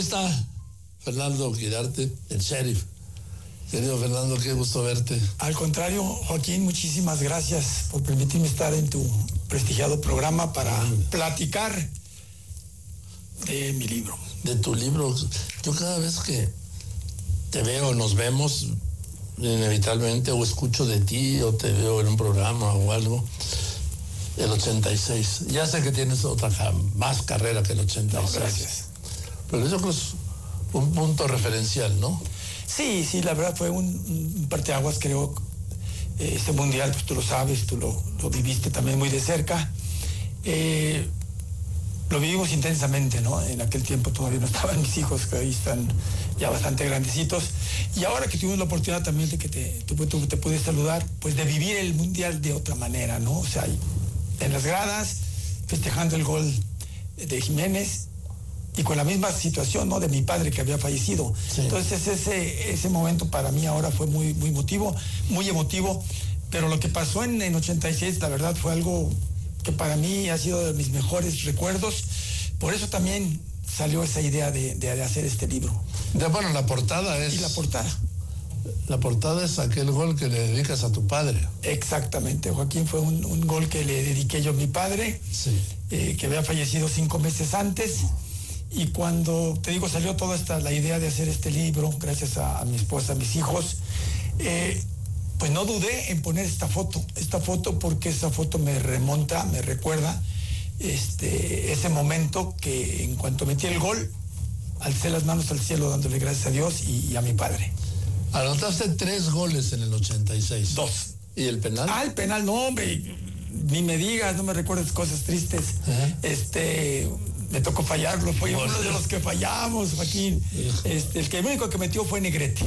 está Fernando Quirarte, el sheriff. Querido Fernando, qué gusto verte. Al contrario, Joaquín, muchísimas gracias por permitirme estar en tu prestigiado programa para platicar de mi libro. De tu libro. Yo cada vez que te veo, nos vemos, inevitablemente, o escucho de ti, o te veo en un programa o algo, el 86. Ya sé que tienes otra más carrera que el 86. No, gracias. Pero eso es un punto referencial, ¿no? Sí, la verdad fue un parteaguas, creo. Este mundial, pues tú lo sabes, tú lo viviste también muy de cerca. Lo vivimos intensamente, ¿no? En aquel tiempo todavía no estaban mis hijos, que ahí están ya bastante grandecitos. Y ahora que tuvimos la oportunidad también de que te pude saludar, pues de vivir el mundial de otra manera, ¿no? O sea, en las gradas, festejando el gol de Jiménez, y con la misma situación, ¿no?, de mi padre que había fallecido. Sí. Entonces ese momento para mí ahora fue muy emotivo, pero lo que pasó en 86, la verdad, fue algo que para mí ha sido de mis mejores recuerdos. Por eso también salió esa idea de hacer este libro. Bueno, la portada es... Y la portada. La portada es aquel gol que le dedicas a tu padre. Exactamente, Joaquín, fue un gol que le dediqué yo a mi padre, sí. Que había fallecido 5 meses antes. Y cuando, te digo, salió toda la idea de hacer este libro, gracias a mi esposa, a mis hijos, pues no dudé en poner esta foto porque esa foto me recuerda ese momento que en cuanto metí el gol, alcé las manos al cielo dándole gracias a Dios y a mi padre. Anotaste 3 goles en el 86. 2. ¿Y el penal? El penal, no, hombre, ni me digas, no me recuerdes cosas tristes. Me tocó fallarlo, fue uno de los que fallamos, Joaquín. El único que metió fue Negrete,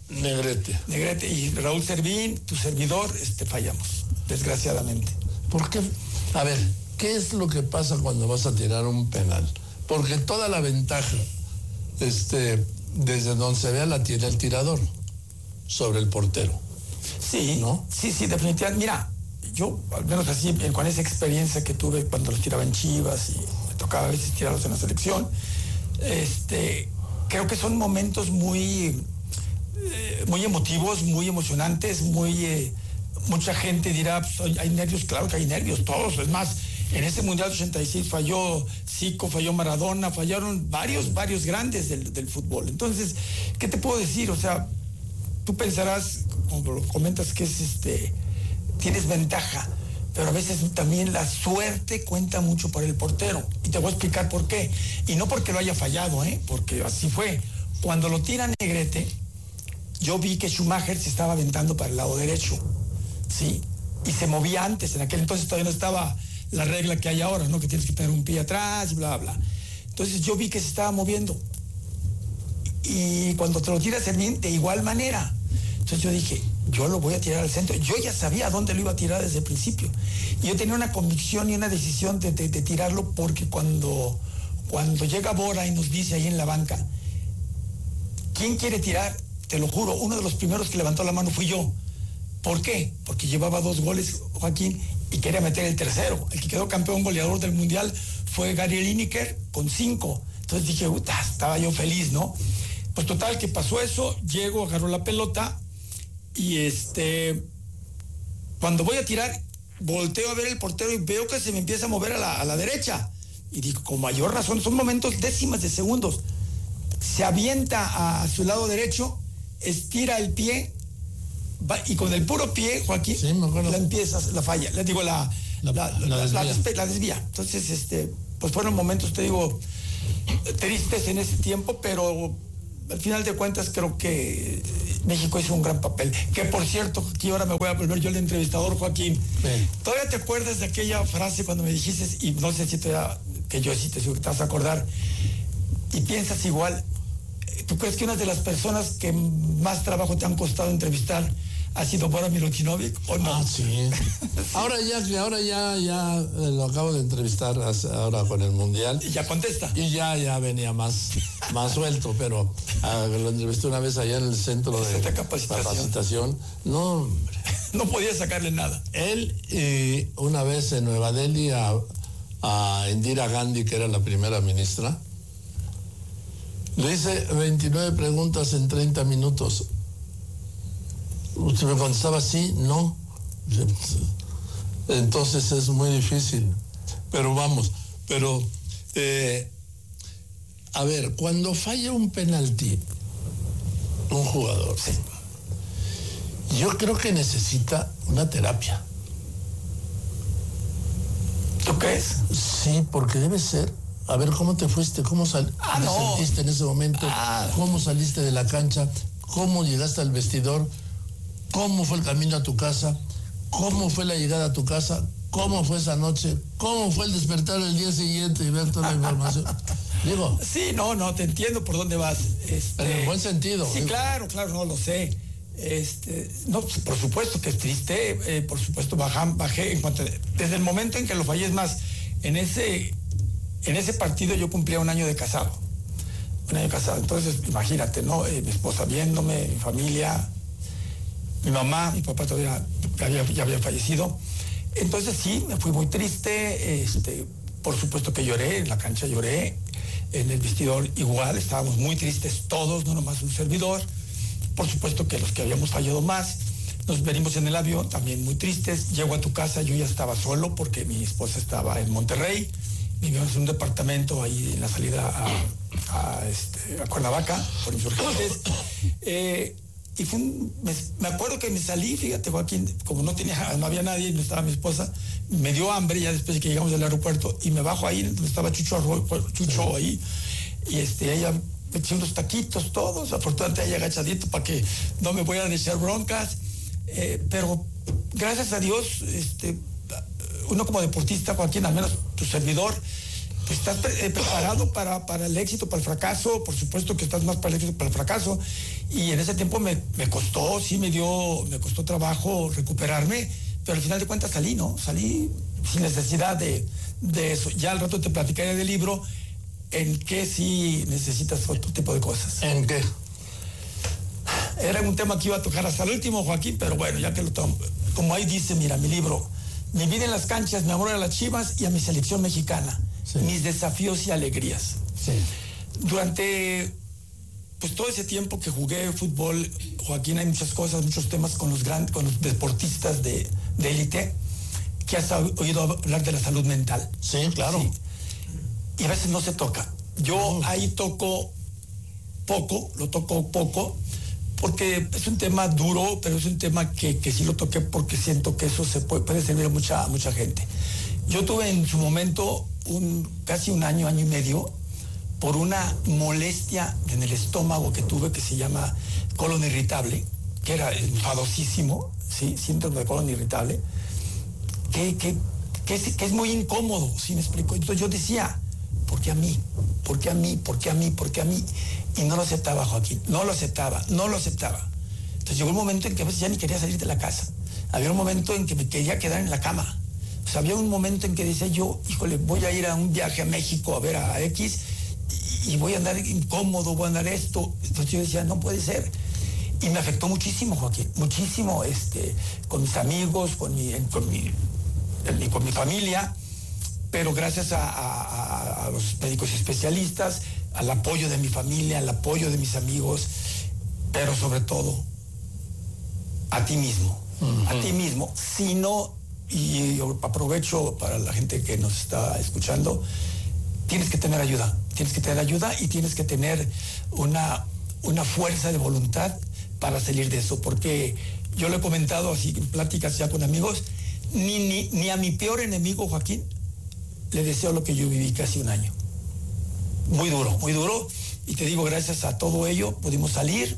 y Raúl Servín, tu servidor, fallamos, desgraciadamente. ¿Por qué? A ver, ¿qué es lo que pasa cuando vas a tirar un penal? Porque toda la ventaja, desde donde se vea, la tiene el tirador sobre el portero. Sí, ¿no? Sí, definitivamente. Mira, yo, al menos así, con esa experiencia que tuve cuando los tiraba en Chivas y me tocaba a veces tirarlos en la selección, creo que son momentos muy emotivos, muy emocionantes, mucha gente dirá, pues, hay nervios, claro que hay nervios, todos. Es más, en ese Mundial 86 falló Zico, falló Maradona, fallaron varios grandes del fútbol. Entonces, ¿qué te puedo decir? O sea, tú pensarás, como lo comentas, que tienes ventaja, pero a veces también la suerte cuenta mucho para el portero. Y te voy a explicar por qué. Y no porque lo haya fallado, porque así fue. Cuando lo tira Negrete, yo vi que Schumacher se estaba aventando para el lado derecho, ¿sí? Y se movía antes. En aquel entonces todavía no estaba la regla que hay ahora, ¿no? Que tienes que tener un pie atrás y bla, bla. Entonces yo vi que se estaba moviendo. Y cuando te lo tiras de igual manera. Entonces yo dije, yo lo voy a tirar al centro. Yo ya sabía dónde lo iba a tirar desde el principio. Y yo tenía una convicción y una decisión de tirarlo, porque cuando llega Bora y nos dice ahí en la banca, ¿quién quiere tirar? Te lo juro, uno de los primeros que levantó la mano fui yo. ¿Por qué? Porque llevaba 2 goles, Joaquín, y quería meter el tercero. El que quedó campeón goleador del Mundial fue Gary Lineker con 5. Entonces dije, estaba yo feliz, ¿no? Pues total, que pasó eso, llego, agarro la pelota y cuando voy a tirar, volteo a ver el portero y veo que se me empieza a mover a la derecha. Y digo, con mayor razón, son momentos, décimas de segundos. Se avienta a su lado derecho, estira el pie, y con el puro pie, Joaquín, sí, la falla, les digo, la desvía. Entonces, pues fueron momentos, te digo, tristes en ese tiempo, pero al final de cuentas creo que México hizo un gran papel. Que por cierto, aquí ahora me voy a volver yo el entrevistador, Joaquín. Sí. ¿Todavía te acuerdas de aquella frase cuando me dijiste, y no sé si que yo sí te vas a acordar, y piensas igual? ¿Tú crees que una de las personas que más trabajo te han costado entrevistar ha sido Bora Milutinovic o no? Sí. Ahora ya lo acabo de entrevistar ahora con el Mundial. Y ya contesta. Y ya venía más suelto, pero lo entrevisté una vez allá en el centro de capacitación. No, hombre. No podía sacarle nada. Él, una vez en Nueva Delhi, a Indira Gandhi, que era la primera ministra, Le hice 29 preguntas en 30 minutos. Usted me contestaba sí, no. Entonces es muy difícil. Pero vamos, a ver, cuando falla un penalti, un jugador, Sí. yo creo que necesita una terapia. ¿Tú crees? Sí, porque debe ser. A ver, ¿cómo te fuiste? ¿Cómo te sentiste en ese momento? ¿Cómo saliste de la cancha? ¿Cómo llegaste al vestidor? ¿Cómo fue el camino a tu casa? ¿Cómo fue la llegada a tu casa? ¿Cómo fue esa noche? ¿Cómo fue el despertar el día siguiente y ver toda la información? Digo. Sí, no, te entiendo por dónde vas. En el buen sentido. Sí, digo. claro, no lo sé. No, por supuesto que es triste, por supuesto bajé desde el momento en que lo fallé. Es más, en ese partido yo cumplía un año de casado. Entonces, imagínate, ¿no? Mi esposa viéndome, mi familia, mi mamá, mi papá todavía ya había fallecido. Entonces sí, me fui muy triste, por supuesto que lloré, en la cancha lloré, en el vestidor igual, estábamos muy tristes todos, no nomás un servidor. Por supuesto que los que habíamos fallado más, nos venimos en el avión, también muy tristes. Llego a tu casa, yo ya estaba solo porque mi esposa estaba en Monterrey, vivíamos en un departamento ahí en la salida a Cuernavaca, por Insurgentes. Y me acuerdo que me salí, fíjate, Joaquín, como no había nadie y no estaba mi esposa, me dio hambre ya después de que llegamos del aeropuerto y me bajo ahí donde estaba Chucho ahí, y ella me eché unos taquitos todos, afortunadamente ahí agachadito para que no me vayan a echar broncas, pero gracias a Dios, uno como deportista, Joaquín, al menos tu servidor, pues estás preparado para el éxito, para el fracaso. Por supuesto que estás más para el éxito, para el fracaso. Y en ese tiempo me costó, me costó trabajo recuperarme, pero al final de cuentas salí, ¿no? Salí sin necesidad de eso. Ya al rato te platicaré del libro, en que sí necesitas otro tipo de cosas. ¿En qué? Era un tema que iba a tocar hasta el último, Joaquín, pero bueno, ya que lo tomo. Como ahí dice, mira, mi libro, mi vida en las canchas, mi amor a las Chivas y a mi selección mexicana. Sí. Mis desafíos y alegrías. Sí. Durante pues todo ese tiempo que jugué fútbol, Joaquín, hay muchas cosas, muchos temas con los deportistas de élite, que has oído hablar de la salud mental. Sí, claro. Sí. Y a veces no se toca. Yo ahí toco poco, porque es un tema duro, pero es un tema que sí lo toqué porque siento que eso puede servir a mucha gente. Yo tuve en su momento casi un año y medio, por una molestia en el estómago que tuve, que se llama colon irritable, que era enfadosísimo, ¿sí? Síndrome de colon irritable, que es muy incómodo, ¿sí me explico? Entonces yo decía, ¿por qué a mí? ¿Por qué a mí? ¿Por qué a mí? ¿Por qué a mí? Y no lo aceptaba, Joaquín, no lo aceptaba. Entonces llegó un momento en que a veces ya ni quería salir de la casa. Había un momento en que me quería quedar en la cama. O sea, había un momento en que decía yo, híjole, voy a ir a un viaje a México a ver a X y voy a andar incómodo, voy a andar esto. Entonces yo decía, no puede ser. Y me afectó muchísimo, Joaquín, muchísimo, con mis amigos, con mi familia, pero gracias a los médicos especialistas, al apoyo de mi familia, al apoyo de mis amigos, pero sobre todo a ti mismo, a ti mismo. Si no, y yo aprovecho para la gente que nos está escuchando, tienes que tener ayuda y tienes que tener una fuerza de voluntad para salir de eso, porque yo lo he comentado así en pláticas ya con amigos, ni a mi peor enemigo, Joaquín, le deseo lo que yo viví casi un año. Muy duro, y te digo, gracias a todo ello pudimos salir.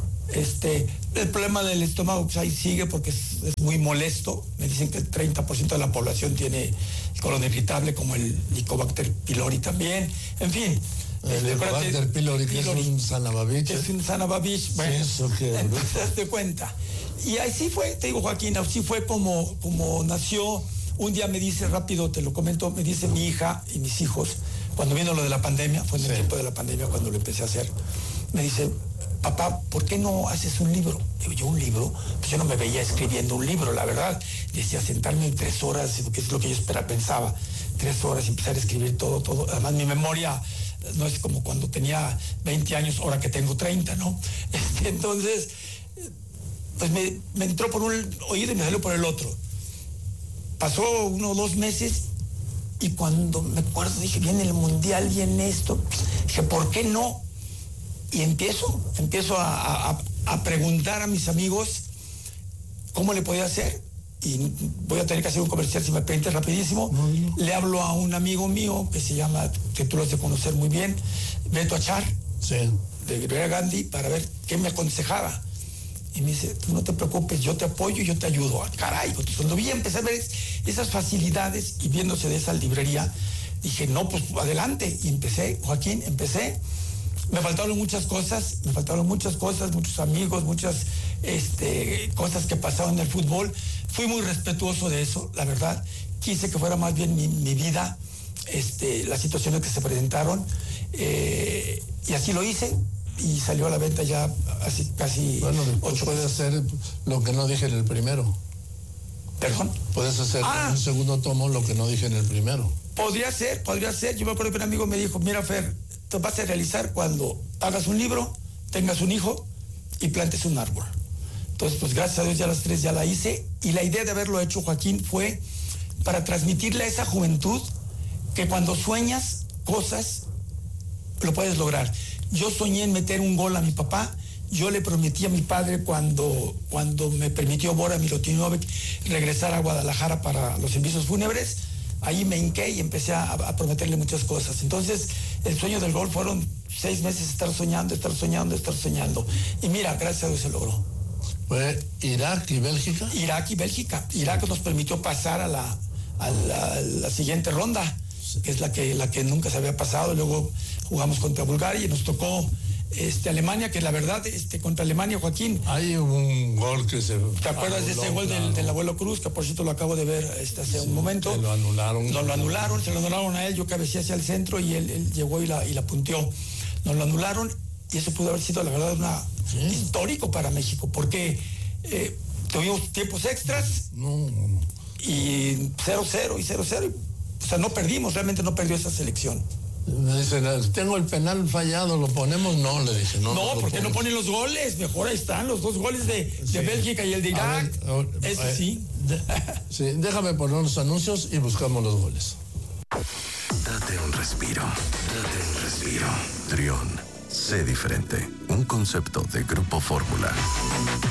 El problema del estómago pues ahí sigue porque es muy molesto. Me dicen que el 30% de la población tiene el colon irritable, como el Helicobacter pylori también. En fin. El Helicobacter pylori, que es un Sanabavich. Es un Sanabavich. Bueno, sí, eso que... entonces te cuenta. Y así fue, te digo, Joaquín, así fue como nació. Un día me dice, rápido te lo comento, me dice mi hija y mis hijos, cuando vino lo de la pandemia, fue en el tiempo de la pandemia cuando lo empecé a hacer, me dice, papá, ¿por qué no haces un libro? Digo, ¿yo un libro? Pues yo no me veía escribiendo un libro, la verdad. Decía, sentarme en 3 horas, que es lo que yo pensaba, 3 horas y empezar a escribir todo. Además, mi memoria no es como cuando tenía 20 años, ahora que tengo 30, ¿no? Entonces, pues me entró por un oído y me salió por el otro. Pasó 1 o 2 meses y cuando me acuerdo dije, viene el mundial, viene esto, dije, ¿por qué no? Y empiezo a preguntar a mis amigos cómo le podía hacer. Y voy a tener que hacer un comercial, si me permites, rapidísimo. Le hablo a un amigo mío que se llama, que tú lo has de conocer muy bien, Beto Achar, sí, de Rivera Gandhi, para ver qué me aconsejaba. Y me dice, tú no te preocupes, yo te apoyo y yo te ayudo. Ah, caray, cuando vi, empecé a ver esas facilidades y viéndose de esa librería, dije, no, pues adelante. Y empecé. Me faltaron muchas cosas, muchos amigos, muchas cosas que pasaron en el fútbol. Fui muy respetuoso de eso, la verdad. Quise que fuera más bien mi vida, las situaciones que se presentaron. Y así lo hice. Y salió a la venta ya así casi. Bueno, 8 puedes hacer lo que no dije en el primero. ¿Perdón? Puedes hacer en un segundo tomo lo que no dije en el primero. Podría ser. Yo me acuerdo que un amigo me dijo, mira, Fer, te vas a realizar cuando hagas un libro, tengas un hijo y plantes un árbol. Entonces, pues gracias a Dios ya las 3 ya la hice. Y la idea de haberlo hecho, Joaquín, fue para transmitirle a esa juventud que cuando sueñas cosas, lo puedes lograr. Yo soñé en meter un gol a mi papá. Yo le prometí a mi padre cuando me permitió Bora Milutinovic regresar a Guadalajara para los servicios fúnebres. Ahí me hinqué y empecé a prometerle muchas cosas. Entonces, el sueño del gol fueron 6 meses estar soñando. Y mira, gracias a Dios se logró. ¿Fue Irak y Bélgica? Irak y Bélgica. Irak nos permitió pasar a la siguiente ronda, que es la que nunca se había pasado. Luego jugamos contra Bulgaria y nos tocó Alemania, que la verdad, contra Alemania, Joaquín. Hay un gol que se... ¿Te acuerdas de ese gol del abuelo Cruz, que por cierto lo acabo de ver hace un momento? Se lo anularon. Se lo anularon a él, yo cabeceé hacia el centro y él llegó y la punteó. Nos lo anularon y eso pudo haber sido, la verdad, histórico para México, porque tuvimos tiempos extras y 0-0 y 0-0. O sea, no perdimos, realmente no perdió esa selección. Me dicen, tengo el penal fallado, ¿lo ponemos? No, le dije, no. No, ¿por qué no ponen los goles? Mejor ahí están los 2 goles de Bélgica y el de Irak. Eso sí. Sí, déjame poner los anuncios y buscamos los goles. Date un respiro. Trión. Sé diferente. Un concepto de Grupo Fórmula.